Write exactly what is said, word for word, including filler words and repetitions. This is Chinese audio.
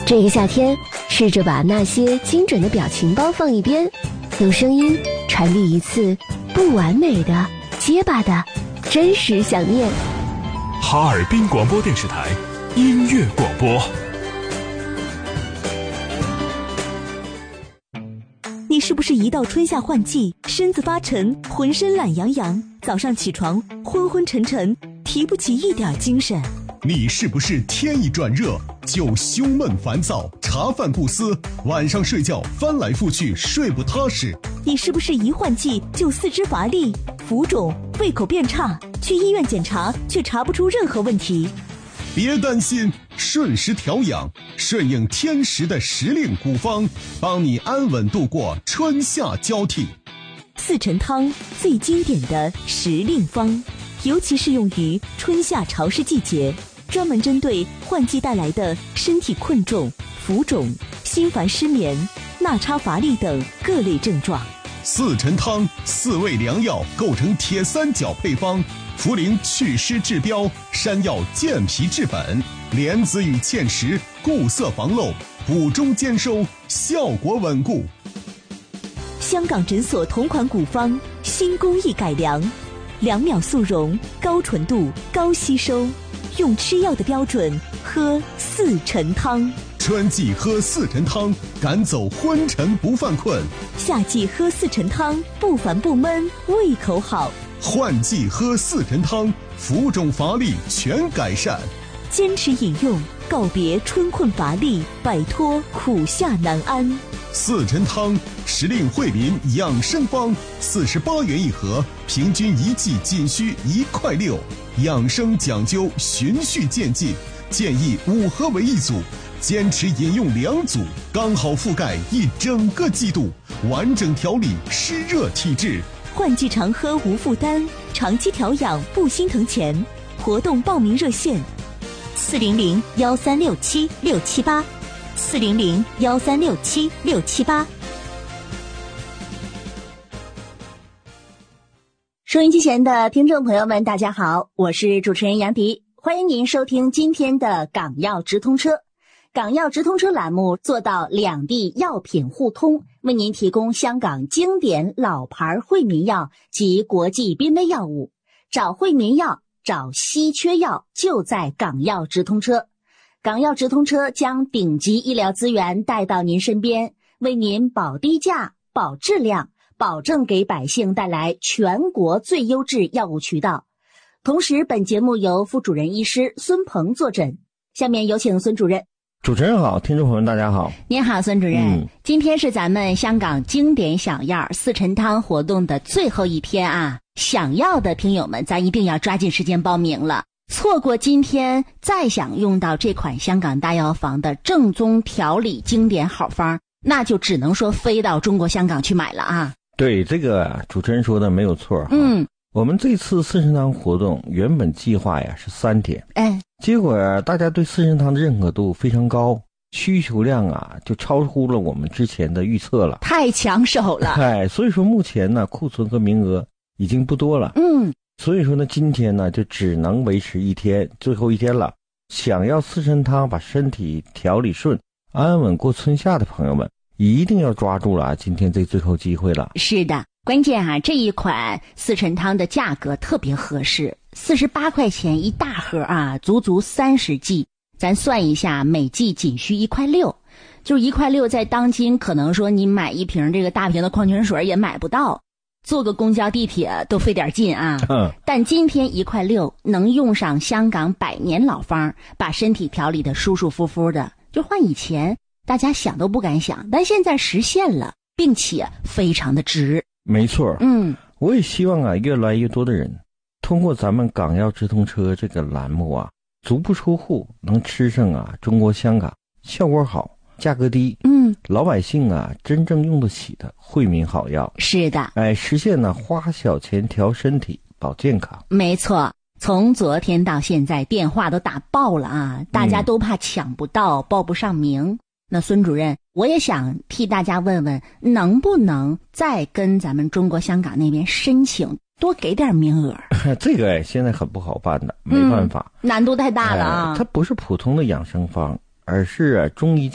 这个夏天，试着把那些精准的表情包放一边，用声音传递一次不完美的、结巴的真实想念。 哈尔滨广播电视台音乐广播。 你是不是一到春夏换季，身子发沉，浑身懒洋洋，早上起床昏昏沉沉，提不起一点精神？ 你是不是天一转热就胸闷烦躁，茶饭不思，晚上睡觉翻来覆去睡不踏实？ 你是不是一换季就四肢乏力、浮肿、胃口变差，去医院检查却查不出任何问题？ 别担心，顺时调养，顺应天时的时令古方，帮你安稳度过春夏交替。 四陈汤最经典的时令方，尤其适用于春夏潮湿季节，专门针对换季带来的身体困重、浮肿、心烦失眠、纳差乏力等各类症状。 四陈汤四味良药构成铁三角配方，茯苓祛湿治标，山药健脾治本，莲子与芡实固色防漏，补中兼收，效果稳固。 香港诊所同款古方，新工艺改良，两秒速溶，高纯度，高吸收，用吃药的标准喝四陈汤。 春季喝四陈汤，赶走昏沉不犯困； 夏季喝四陈汤，不烦不闷，胃口好； 换季喝四陈汤，浮肿乏力全改善。 坚持饮用，告别春困乏力，摆脱苦夏难安。 四陈汤时令惠民养生方，四十八元一盒，平均一剂仅需一块六。养生讲究循序渐进，建议五盒为一组，坚持饮用两组，刚好覆盖一整个季度，完整调理湿热体质。 换季常喝无负担，长期调养不心疼钱。活动报名热线：四零零幺三六七六七八，四零零幺三六七六七八。 收音机前的听众朋友们，大家好，我是主持人杨迪，欢迎您收听今天的港药直通车。港药直通车栏目做到两地药品互通，为您提供香港经典老牌惠民药及国际濒危药物。找惠民药，找稀缺药，就在港药直通车。港药直通车将顶级医疗资源带到您身边，为您保低价、保质量，保证给百姓带来全国最优质药物渠道。同时，本节目由副主任医师孙鹏坐诊。下面有请孙主任。 主持人好，听众朋友们大家好。 您好，孙主任、嗯、今天是咱们香港经典小药四陈汤活动的最后一天啊，想要的听友们咱一定要抓紧时间报名了，错过今天再想用到这款香港大药房的正宗调理经典好方，那就只能说飞到中国香港去买了啊。 对，这个主持人说的没有错。 嗯， 我们这次四陈汤活动原本计划呀是三天， 哎， 结果大家对四陈汤的认可度非常高，需求量啊就超乎了我们之前的预测了， 太抢手了。 哎，所以说目前呢库存和名额已经不多了。 嗯， 所以说呢今天呢就只能维持一天，最后一天了。想要四陈汤把身体调理顺，安稳过春夏的朋友们，一定要抓住了啊今天这最后机会了。 是的，关键啊，这一款四陈汤的价格特别合适，四十八块钱一大盒啊，足足三十剂，咱算一下，每剂仅需一块六，就是一块六，在当今可能说你买一瓶这个大瓶的矿泉水也买不到，坐个公交地铁都费点劲啊。 嗯， 但今天一块六能用上香港百年老方，把身体调理的舒舒服服的，就换以前大家想都不敢想，但现在实现了，并且非常的值。 没错。 嗯， 我也希望啊越来越多的人通过咱们港药直通车这个栏目啊，足不出户能吃上啊中国香港效果好、价格低， 嗯， 老百姓啊真正用得起的惠民好药。 是的， 哎，实现呢花小钱调身体、保健康。 没错。从昨天到现在，电话都打爆了啊，大家都怕抢不到、嗯、报不上名。那孙主任，我也想替大家问问，能不能再跟咱们中国香港那边申请多给点名额？ 这个现在很不好办的，没办法， 嗯、难度太大了啊、 呃！它不是普通的养生方，而是、啊、中医